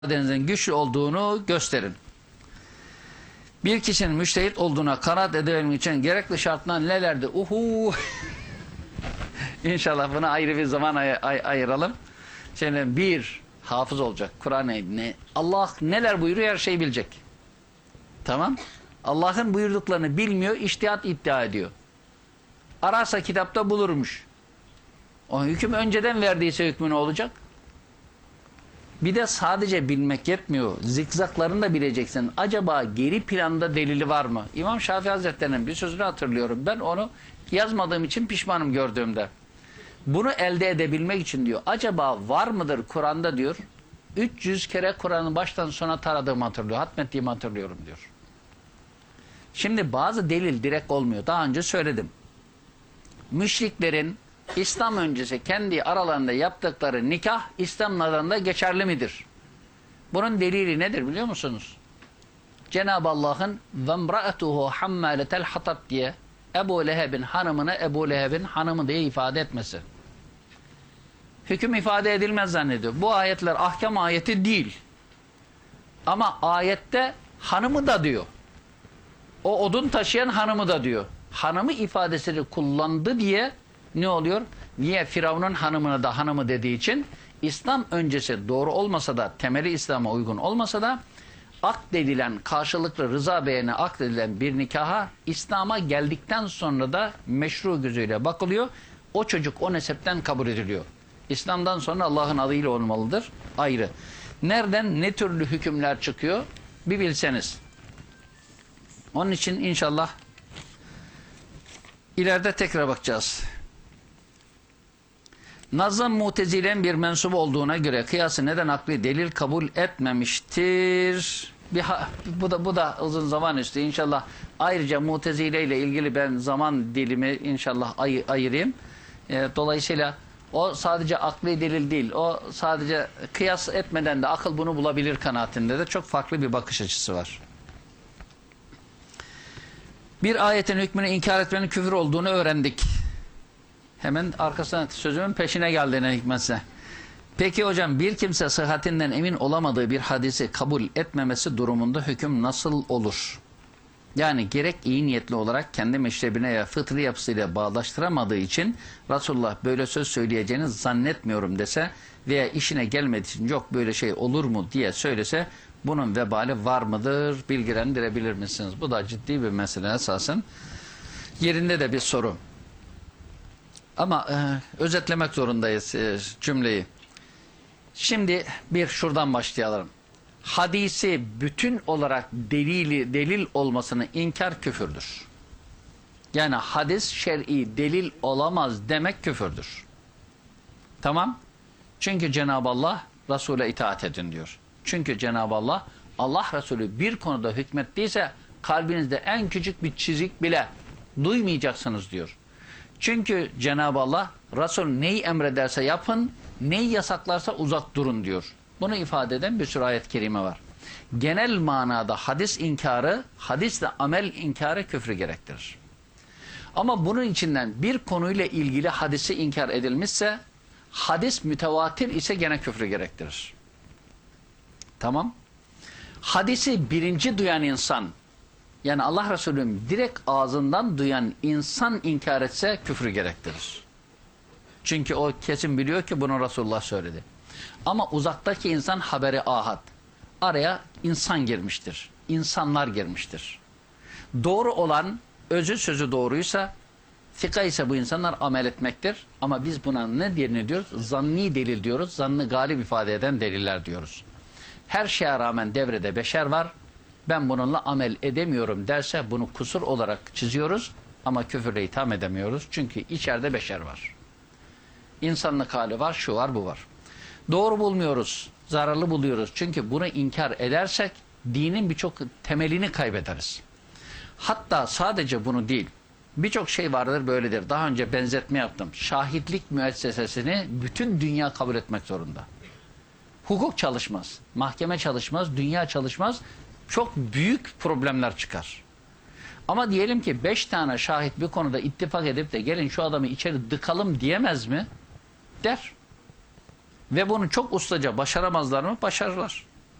iradenizin güçlü olduğunu gösterin. Bir kişinin müştehit olduğuna kanaat edebilmek için gerekli şartlar nelerdir? İnşallah buna ayrı bir zaman ayıralım. Şimdi bir, hafız olacak. Kur'an-ı Allah neler buyuruyor her şeyi bilecek. Tamam. Allah'ın buyurduklarını bilmiyor, içtihat iddia ediyor. Ararsa kitapta bulurmuş. O hüküm önceden verdiyse hükmü ne olacak? Bir de sadece bilmek yetmiyor. Zikzaklarını da bileceksin. Acaba geri planda delili var mı? İmam Şafii Hazretleri'nin bir sözünü hatırlıyorum. Ben onu yazmadığım için pişmanım gördüğümde. Bunu elde edebilmek için diyor. Acaba var mıdır Kur'an'da diyor. 300 kere Kur'an'ı baştan sona taradığımı hatırlıyor. Hatmettiğimi hatırlıyorum diyor. Şimdi bazı delil direkt olmuyor. Daha önce söyledim. Müşriklerin İslam öncesi kendi aralarında yaptıkları nikah İslam nazarında geçerli midir? Bunun delili nedir biliyor musunuz? Cenab-ı Allah'ın وَمْرَأَتُهُ حَمَّالَةَ الْحَطَبْ diye Ebu Leheb'in hanımını Ebu Leheb'in hanımı diye ifade etmesi. Hüküm ifade edilmez zannediyor. Bu ayetler ahkam ayeti değil. Ama ayette hanımı da diyor. O odun taşıyan hanımı da diyor. Hanımı ifadesini kullandı diye ne oluyor? Niye? Firavun'un hanımını da hanımı dediği için İslam öncesi doğru olmasa da temeli İslam'a uygun olmasa da akdedilen karşılıklı rıza beğeni akdedilen bir nikaha İslam'a geldikten sonra da meşru gözüyle bakılıyor. O çocuk o nesepten kabul ediliyor. İslam'dan sonra Allah'ın adıyla olmalıdır. Ayrı. Nereden ne türlü hükümler çıkıyor bir bilseniz. Onun için inşallah ileride tekrar bakacağız. Naz'ın Mutezile'nin bir mensubu olduğuna göre kıyası neden akli delil kabul etmemiştir? Bu da uzun zaman üstü. İnşallah ayrıca Mutezile ile ilgili ben zaman dilimi inşallah ayırayım. Dolayısıyla o sadece akli delil değil. O sadece kıyas etmeden de akıl bunu bulabilir kanaatinde de çok farklı bir bakış açısı var. Bir ayetin hükmünü inkar etmenin küfür olduğunu öğrendik. Hemen arkasına sözümün peşine geldiğine hikmetse. Peki hocam bir kimse sıhhatinden emin olamadığı bir hadisi kabul etmemesi durumunda hüküm nasıl olur? Yani gerek iyi niyetli olarak kendi meşrebine ya fıtri yapısıyla bağdaştıramadığı için Resulullah böyle söz söyleyeceğini zannetmiyorum dese veya işine gelmediği için yok böyle şey olur mu diye söylese bunun vebali var mıdır? Bilgilendirebilir misiniz? Bu da ciddi bir mesele esasen. Yerinde de bir soru. Ama özetlemek zorundayız cümleyi. Şimdi bir şuradan başlayalım. Hadisi bütün olarak delil olmasını inkar küfürdür. Yani hadis şer'i delil olamaz demek küfürdür. Tamam. Çünkü Cenab-ı Allah Resul'e itaat edin diyor. Çünkü Cenab-ı Allah Resulü bir konuda hükmettiyse kalbinizde en küçük bir çizik bile duymayacaksınız diyor. Çünkü Cenab-ı Allah Resul neyi emrederse yapın, neyi yasaklarsa uzak durun diyor. Bunu ifade eden bir sürü ayet-i kerime var. Genel manada hadis inkarı, hadisle amel inkarı küfrü gerektirir. Ama bunun içinden bir konuyla ilgili hadisi inkar edilmişse, hadis mütevatir ise gene küfrü gerektirir. Tamam. Hadisi birinci duyan insan, yani Allah Resulü'nün direkt ağzından duyan insan inkar etse küfrü gerektirir. Çünkü o kesin biliyor ki bunu Resulullah söyledi. Ama uzaktaki insan haberi ahad. Araya insan girmiştir. İnsanlar girmiştir. Doğru olan özü sözü doğruysa, fika ise bu insanlar amel etmektir. Ama biz buna ne diyoruz? Zanni delil diyoruz. Zannı galip ifade eden deliller diyoruz. Her şeye rağmen devrede beşer var. Ben bununla amel edemiyorum derse bunu kusur olarak çiziyoruz. Ama küfürle itham edemiyoruz. Çünkü içeride beşer var. İnsanlık hali var, şu var, bu var. Doğru bulmuyoruz, zararlı buluyoruz. Çünkü bunu inkar edersek dinin birçok temelini kaybederiz. Hatta sadece bunu değil, birçok şey vardır böyledir. Daha önce benzetme yaptım. Şahitlik müessesesini bütün dünya kabul etmek zorunda. Hukuk çalışmaz, mahkeme çalışmaz, dünya çalışmaz. Çok büyük problemler çıkar. Ama diyelim ki 5 tane şahit bir konuda ittifak edip de gelin şu adamı içeri dıkalım diyemez mi? Der. Ve bunu çok ustaca başaramazlar mı? Başarırlar.